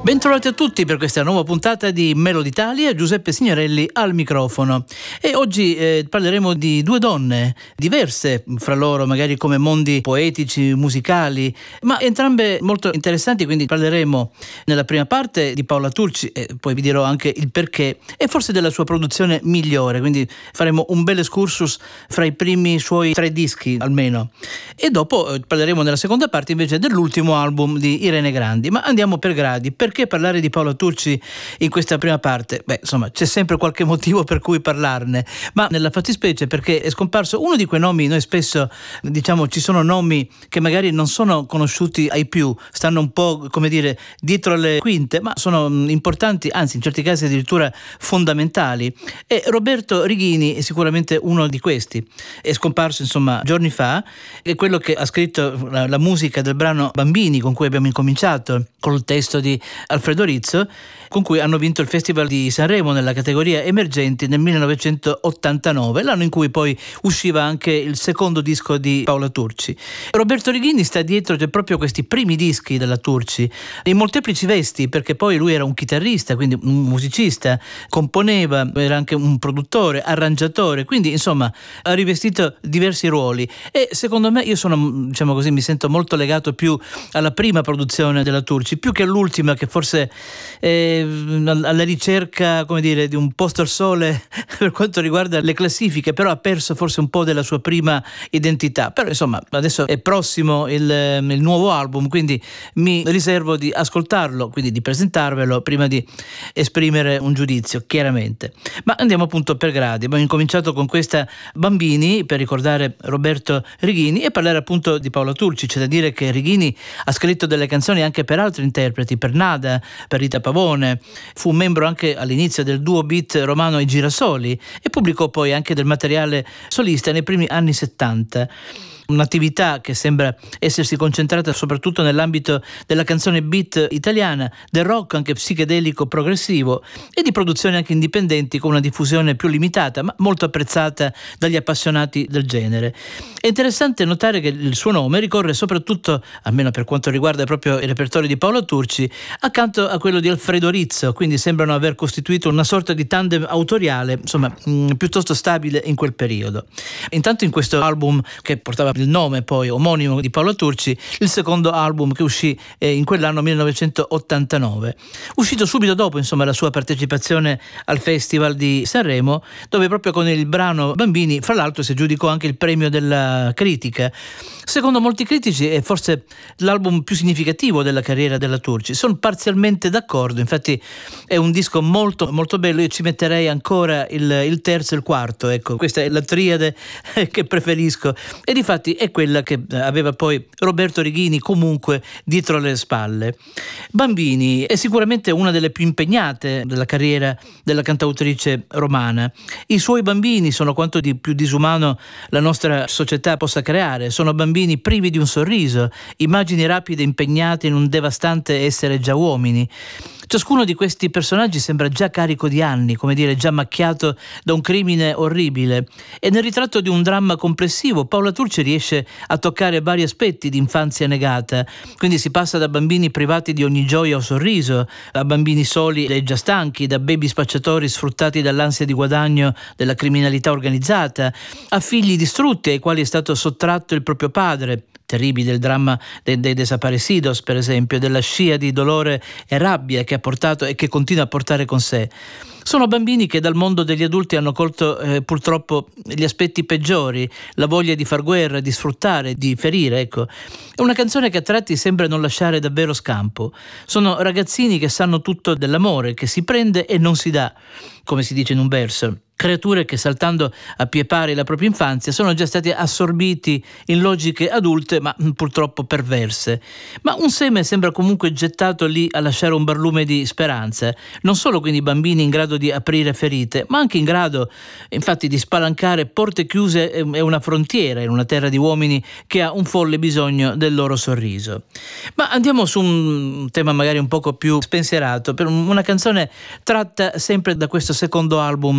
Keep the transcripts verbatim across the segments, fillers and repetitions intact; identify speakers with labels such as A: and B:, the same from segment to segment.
A: Bentrovati a tutti per questa nuova puntata di Melody Italia, Giuseppe Signorelli al microfono. E oggi eh, parleremo di due donne, diverse fra loro, magari come mondi poetici, musicali, ma entrambe molto interessanti, quindi parleremo nella prima parte di Paola Turci e poi vi dirò anche il perché e forse della sua produzione migliore, quindi faremo un bel excursus fra i primi suoi tre dischi almeno. E dopo eh, parleremo nella seconda parte invece dell'ultimo album di Irene Grandi, ma andiamo per gradi. Perché parlare di Paola Turci in questa prima parte? Beh, insomma, c'è sempre qualche motivo per cui parlarne, ma nella fattispecie perché è scomparso uno di quei nomi. Noi spesso diciamo ci sono nomi che magari non sono conosciuti ai più, stanno un po', come dire, dietro le quinte, ma sono importanti, anzi in certi casi addirittura fondamentali, e Roberto Righini è sicuramente uno di questi. È scomparso insomma giorni fa, è quello che ha scritto la, la musica del brano Bambini, con cui abbiamo incominciato, col testo di Alfredo Rizzo, con cui hanno vinto il Festival di Sanremo nella categoria emergenti nel millenovecentottantanove, l'anno in cui poi usciva anche il secondo disco di Paola Turci. Roberto Righini sta dietro cioè, proprio questi primi dischi della Turci, in molteplici vesti, perché poi lui era un chitarrista, quindi un musicista, componeva, era anche un produttore, arrangiatore, quindi insomma ha rivestito diversi ruoli e secondo me io sono, diciamo così, mi sento molto legato più alla prima produzione della Turci, più che all'ultima che forse è alla ricerca, come dire, di un posto al sole per quanto riguarda le classifiche, però ha perso forse un po' della sua prima identità. Però insomma adesso è prossimo il, il nuovo album, quindi mi riservo di ascoltarlo, quindi di presentarvelo prima di esprimere un giudizio, chiaramente. Ma andiamo appunto per gradi. Abbiamo incominciato con questa Bambini per ricordare Roberto Righini e parlare appunto di Paola Turci. C'è da dire che Righini ha scritto delle canzoni anche per altri interpreti, per Nada, per Rita Pavone, fu membro anche all'inizio del duo beat romano I Girasoli e pubblicò poi anche del materiale solista nei primi anni settanta. Un'attività che sembra essersi concentrata soprattutto nell'ambito della canzone beat italiana, del rock anche psichedelico progressivo e di produzioni anche indipendenti con una diffusione più limitata ma molto apprezzata dagli appassionati del genere. È interessante notare che il suo nome ricorre soprattutto, almeno per quanto riguarda proprio il repertorio di Paola Turci, accanto a quello di Alfredo Rizzo, quindi sembrano aver costituito una sorta di tandem autoriale, insomma, mh, piuttosto stabile in quel periodo. Intanto in questo album che portava il nome poi omonimo di Paola Turci, il secondo album che uscì eh, in quell'anno millenovecentottantanove, uscito subito dopo insomma la sua partecipazione al Festival di Sanremo, dove proprio con il brano Bambini fra l'altro si aggiudicò anche il premio della critica. Secondo molti critici è forse l'album più significativo della carriera della Turci. Sono parzialmente d'accordo, infatti è un disco molto molto bello, io ci metterei ancora il, il terzo e il quarto, ecco, questa è la triade che preferisco e difatti è quella che aveva poi Roberto Righini comunque dietro le spalle. Bambini è sicuramente una delle più impegnate della carriera della cantautrice romana. I suoi bambini sono quanto di più disumano la nostra società possa creare, sono bambini privi di un sorriso, immagini rapide impegnate in un devastante essere già uomini. Ciascuno di questi personaggi sembra già carico di anni, come dire, già macchiato da un crimine orribile. E nel ritratto di un dramma complessivo Paola Turci riesce a toccare vari aspetti di infanzia negata. Quindi si passa da bambini privati di ogni gioia o sorriso, a bambini soli e già stanchi, da baby spacciatori sfruttati dall'ansia di guadagno della criminalità organizzata, a figli distrutti ai quali è stato sottratto il proprio padre. Terribile il dramma dei, dei desaparecidos, per esempio, della scia di dolore e rabbia che ha portato e che continua a portare con sé. Sono bambini che dal mondo degli adulti hanno colto eh, purtroppo gli aspetti peggiori, la voglia di far guerra, di sfruttare, di ferire, ecco. È una canzone che a tratti sembra non lasciare davvero scampo. Sono ragazzini che sanno tutto dell'amore, che si prende e non si dà, come si dice in un verso. Creature che saltando a pie pari la propria infanzia sono già stati assorbiti in logiche adulte ma purtroppo perverse. Ma un seme sembra comunque gettato lì a lasciare un barlume di speranza, non solo quindi bambini in grado di aprire ferite, ma anche in grado infatti di spalancare porte chiuse e una frontiera in una terra di uomini che ha un folle bisogno del loro sorriso. Ma andiamo su un tema magari un poco più spensierato, per una canzone tratta sempre da questo secondo album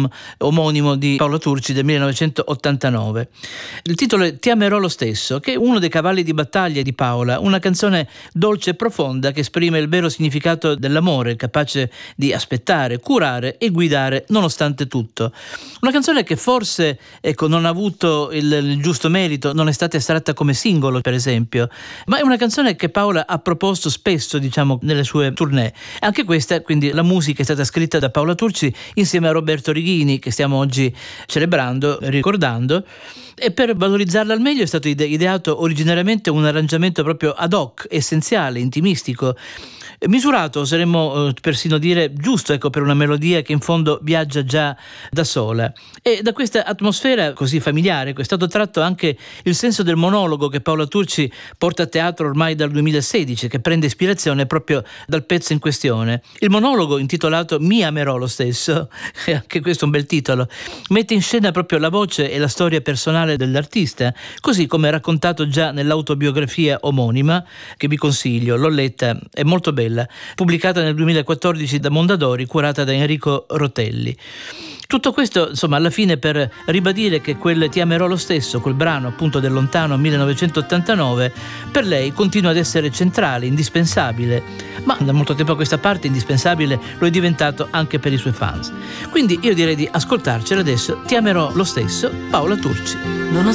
A: omonimo di Paola Turci del millenovecentottantanove. Il titolo è Ti amerò lo stesso, che è uno dei cavalli di battaglia di Paola, una canzone dolce e profonda che esprime il vero significato dell'amore, capace di aspettare, curare e guidare nonostante tutto. Una canzone che forse ecco, non ha avuto il, il giusto merito, non è stata estratta come singolo per esempio, ma è una canzone che Paola ha proposto spesso diciamo nelle sue tournée. Anche questa, quindi la musica è stata scritta da Paola Turci insieme a Roberto Righini, che stiamo oggi celebrando, ricordando, e per valorizzarla al meglio è stato ide- ideato originariamente un arrangiamento proprio ad hoc, essenziale, intimistico, misurato, oseremmo eh, persino dire giusto, ecco, per una melodia che in fondo viaggia già da sola. E da questa atmosfera così familiare è stato tratto anche il senso del monologo che Paola Turci porta a teatro ormai dal duemilasedici, che prende ispirazione proprio dal pezzo in questione. Il monologo, intitolato Mi amerò lo stesso, anche questo è un bel titolo, mette in scena proprio la voce e la storia personale dell'artista, così come raccontato già nell'autobiografia omonima, che vi consiglio, l'ho letta, è molto bella, pubblicata nel duemilaquattordici da Mondadori, curata da Enrico Rotelli. Tutto questo, insomma, alla fine per ribadire che quel Ti amerò lo stesso, quel brano appunto del lontano millenovecentottantanove, per lei continua ad essere centrale, indispensabile, ma da molto tempo a questa parte indispensabile lo è diventato anche per i suoi fans. Quindi io direi di ascoltarcela adesso, Ti amerò lo stesso, Paola Turci.
B: Non ho